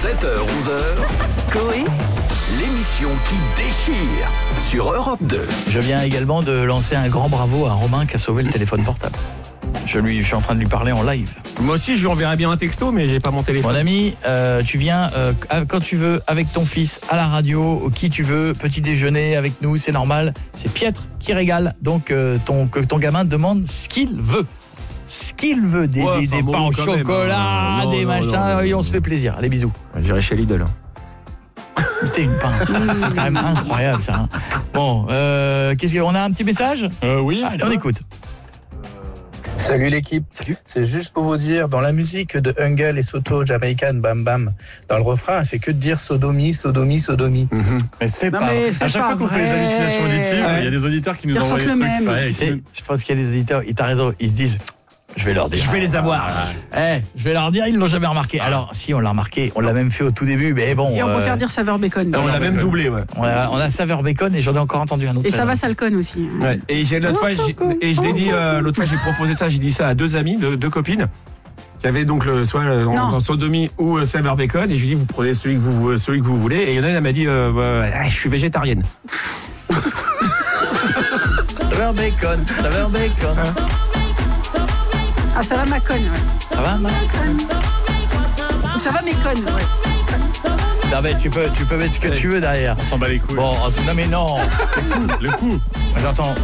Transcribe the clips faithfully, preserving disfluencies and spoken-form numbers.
sept heures, onze heures, Coé, l'émission qui déchire sur Europe deux. Je viens également de lancer un grand bravo à Romain qui a sauvé le téléphone portable. Je, lui, je suis en train de lui parler en live. Moi aussi, je lui enverrai bien un texto, mais j'ai pas mon téléphone. Mon ami, euh, tu viens euh, quand tu veux, avec ton fils, à la radio, qui tu veux, petit déjeuner avec nous, c'est normal. C'est Pietre qui régale, donc euh, ton, que ton gamin demande ce qu'il veut. Ce qu'il veut, des, Ouais, des, enfin, des bon, pains au quand chocolat, même, hein. Non, des non, machins, non, non, et on non. se fait plaisir. Allez, bisous. J'irai chez Lidl. T'es une pince. C'est quand même incroyable, ça. Hein. Bon, euh, qu'est-ce qu'on a un petit message Euh, oui. Allez, on écoute. Salut l'équipe. Salut. C'est juste pour vous dire, dans la musique de Hungle et Soto Jamaican Bam Bam, dans le refrain, elle fait que de dire sodomie, sodomie, sodomie. Mm-hmm. Mais c'est Non, pas mais vrai. c'est À chaque pas fois qu'on fait des vrai. hallucinations auditives, Ouais. il y a des auditeurs qui nous Ils envoient des ressentent trucs. le même. pareils. C'est- je pense qu'il y a des auditeurs, et t'as raison, ils se disent, je vais leur dire. Je vais les avoir. Eh, je vais leur dire, ils l'ont jamais remarqué. Alors, si on l'a remarqué, on l'a même fait au tout début, mais bon. Et on euh, préfère dire saveur bacon. On l'a même doublé, ouais. on, a, on a saveur bacon et j'en ai encore entendu un autre. Et ça va salcon aussi. Ouais. Et j'ai l'autre fois, j'ai- et je l'ai dit euh, l'autre fois, j'ai proposé ça, j'ai dit ça à deux amis, deux, deux copines, qui avaient donc le, soit le, en, Non. en sodomie ou euh, saveur bacon, et je lui dis vous prenez celui que vous celui que vous voulez, et il y en a une, elle m'a dit euh, bah, je suis végétarienne. Saveur bacon, saveur bacon. Ah, ça va macon, ouais. Ça va, Marc? Ça va mécon, ouais. Non, mais tu peux, tu peux mettre ce que tu veux derrière. On s'en bat les couilles. Bon, en tout- non, mais non. Le coup. J'entends,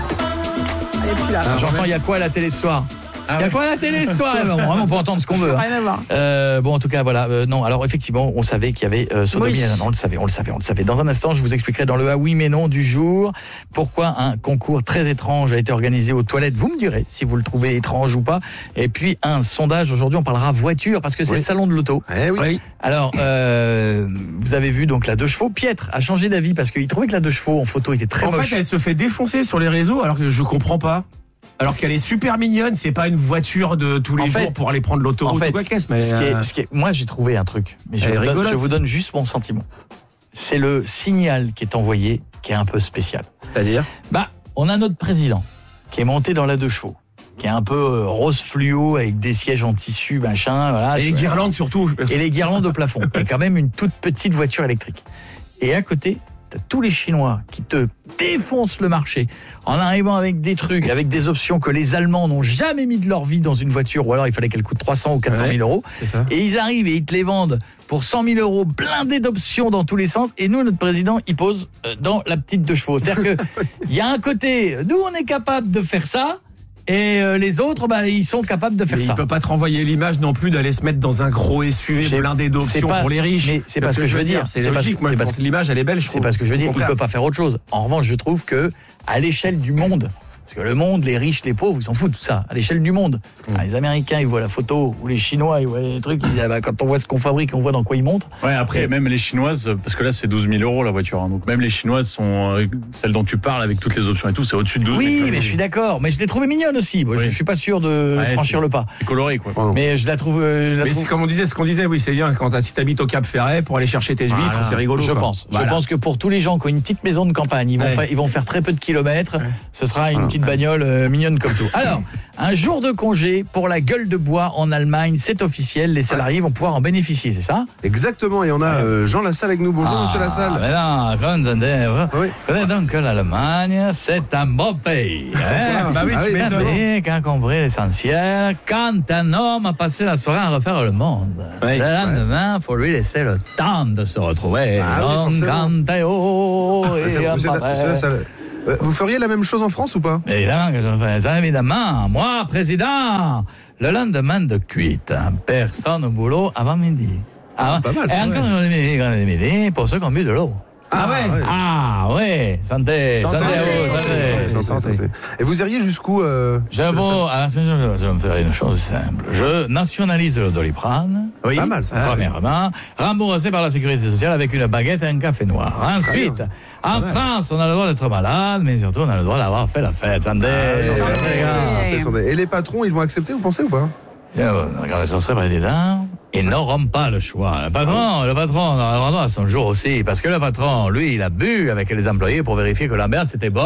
Elle est plus là. j'entends, il y a quoi à la télé ce soir? Il y a quoi à la télé ce soir? Bon, vraiment, on peut entendre ce qu'on veut. Hein. Rien à voir. Euh, bon, en tout cas, voilà. Euh, non, alors effectivement, on savait qu'il y avait euh, sodomie. Oui. On le savait, on le savait, on le savait. Dans un instant, je vous expliquerai dans le ah oui mais non du jour pourquoi un concours très étrange a été organisé aux toilettes. Vous me direz si vous le trouvez étrange ou pas. Et puis un sondage. Aujourd'hui, on parlera voiture parce que c'est Oui. le salon de l'auto. Eh oui. oui. Alors, euh, vous avez vu donc la deux chevaux. Pietre a changé d'avis parce qu'il trouvait que la deux chevaux en photo était très En moche. fait, elle se fait défoncer sur les réseaux, alors que je comprends pas. Alors qu'elle est super mignonne, c'est pas une voiture de tous les En fait- jours pour aller prendre l'autoroute En fait, ou quoi qu'est-ce, mais ce qui est, euh, ce qui est- moi j'ai trouvé un truc, mais je Elle est vous, donne, rigolote. je vous donne juste mon sentiment. C'est le signal qui est envoyé qui est un peu spécial. c'est-à-dire Bah, on a notre président qui est monté dans la deux chevaux, qui est un peu euh, rose fluo avec des sièges en tissu, machin, voilà. et tu les vois. guirlandes surtout. Et les guirlandes au plafond, qui est quand même une toute petite voiture électrique. Et à côté, t'as tous les Chinois qui te défoncent le marché en arrivant avec des trucs, avec des options que les Allemands n'ont jamais mis de leur vie dans une voiture, ou alors il fallait qu'elle coûte trois cents ou quatre cent mille euros. C'est ça. Et ils arrivent et ils te les vendent pour cent mille euros, blindés d'options dans tous les sens. Et nous, notre président, il pose euh, dans la petite deux chevaux. C'est-à-dire qu'il y a un côté, nous, on est capable de faire ça. Et euh, les autres, bah, ils sont capables de faire Mais ça. il peut pas te renvoyer l'image non plus d'aller se mettre dans un gros S U V J'ai- blindé c'est d'options pas- pour les riches. mais c'est pas ce que je veux dire. C'est C'est pas logique, ce- moi, c'est je pas pense ce- que l'image, elle est belle, je C'est trouve. pas ce que je veux dire. Au Il contraire. peut pas faire autre chose. En revanche, je trouve que à l'échelle du monde, parce que le monde, les riches, les pauvres, ils s'en foutent tout ça. À l'échelle du monde, ah, les Américains, ils voient la photo, ou les Chinois, ils voient les trucs. Ils disent, ah bah, quand on voit ce qu'on fabrique, on voit dans quoi ils montent. Ouais, après, même les Chinoises, parce que là, c'est douze mille euros la voiture. Hein, donc même les Chinoises sont, euh, celles dont tu parles avec toutes les options et tout, c'est au-dessus de douze mille. Oui, mais je suis d'accord. Mais je l'ai trouvée mignonne aussi. Moi, Oui. Je, je suis pas sûr de Ouais, franchir c'est- le pas. C'est coloré, quoi. Mais je la trouve. euh, je la Mais trouve- c'est comme on disait, ce qu'on disait, oui, c'est bien quand t'as- si t'habites au Cap Ferret pour aller chercher tes huîtres, Voilà. c'est rigolo. Je quoi. pense. Voilà. Je pense que pour tous les gens qui ont une petite maison de campagne, ils vont, Ouais. fa- ils vont faire très peu de kilomètres. Ce sera une petite bagnole euh, mignonne comme tout. Alors, un jour de congé pour la gueule de bois en Allemagne, c'est officiel. Les salariés vont pouvoir en bénéficier, c'est ça? Exactement, et on a euh, Jean Lassalle avec nous. Bonjour, monsieur Lassalle. Mais non, attendez, Oui. connaissez donc que l'Allemagne, c'est un beau pays. Hein? Bah oui, C'est tu un m'étonnes. pays qui a compris l'essentiel. Quand un homme a passé la soirée à refaire le monde, Ouais. le lendemain, il faut lui laisser le temps de se retrouver. Ah oui, Donc, forcément. quand t'es haut et Monsieur, un monsieur La- pareil. monsieur Lassalle, euh, vous feriez la même chose en France ou pas? Évidemment que je fais ça, évidemment. Moi, président, le lendemain de cuite, personne au boulot avant midi. Avant- Pas mal, et ça, encore ouais. le midi, quand le midi, pour ceux qui ont bu de l'eau. Ah ouais, Ah oui, santé, santé, Santé, à vous, Santé, santé. santé, santé, santé. Et vous iriez jusqu'où euh, Je monsieur Lassalle vais, à la Saint-Jean, je vais me faire une chose simple. Je nationalise le Doliprane. Oui. Pas mal, ça. Premièrement, remboursé par la sécurité sociale avec une baguette et un café noir. Ensuite, en France, on a le droit d'être malade, mais surtout, on a le droit d'avoir fait la fête. Santé, Ah, santé, santé, les gars. santé, santé. Et les patrons, ils vont accepter, vous pensez ou pas? Bien, euh, Quand ils seront président, ils n'auront pas le choix. Le patron, le patron, on aura droit à son jour aussi, parce que le patron, lui, il a bu avec les employés pour vérifier que l'ambiance était bonne.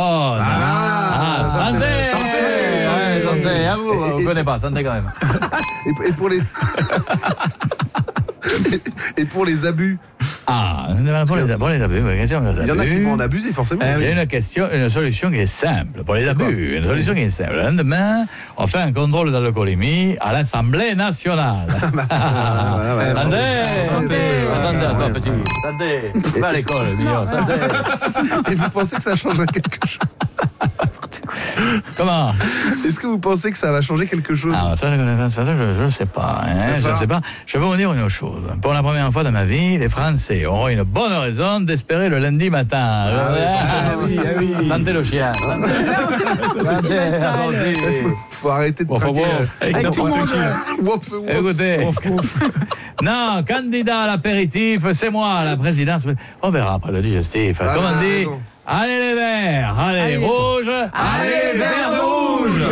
Ah, ça, santé, c'est- santé, Ouais, santé. santé, à vous, Et- on et- ne connaît pas, santé quand même. et, et pour les... Et pour les abus, Ah, pour les, pour les abus, la question, il y en a qui vont en abuser forcément. Il y a une question, une solution qui est simple pour les abus. Une solution qui est simple. Le lendemain, on fait un contrôle d'alcoolémie à l'Assemblée nationale. Voilà, voilà. Attendez, Santé. attendez, attends, petit. Attendez, va à l'école, mignon. Santé. Et vous pensez que ça changerait quelque chose? Comment? Est-ce que vous pensez que ça va changer quelque chose? Ah, ça, je- ça, je ne sais pas. Hein, je ne sais pas. Je vais vous dire une chose. Pour la première fois de ma vie, les Français auront une bonne raison d'espérer le lundi matin. Ah oui, forcément. ah oui. Santé le chien. Santé. Santé, allons-y. Faut, faut arrêter de Bon, faut traquer. voir. euh, Avec tout le monde. Wouf, wouf. Écoutez. Non, candidat à l'apéritif, c'est moi, la présidence. On verra après le digestif. Ah, Comme on dit, raison. allez les verts, allez, Allez les les rouges, allez les verts rouges.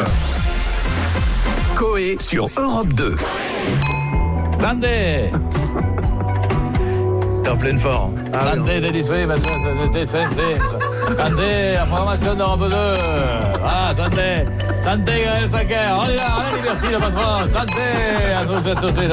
Coé sur Europe deux. Attendez. T'es en pleine forme. Ah, oui, Attendez, Denis Swift, Attendez, la programmation d'Europe deux. Ah, santé. Santé, Gaël Sacker. On y va, allez, liberté, le patron. Santé à tous et à toutes.